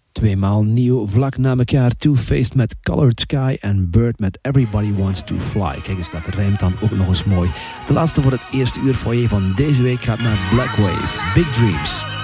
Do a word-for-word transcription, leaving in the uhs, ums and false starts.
Tweemaal nieuw vlak na elkaar. Two-Faced met Colored Sky en Bird met Everybody Wants to Fly. Kijk eens, dat rijmt dan ook nog eens mooi. De laatste voor het eerste uur foyer van deze week gaat naar Black Wave. Big Dreams.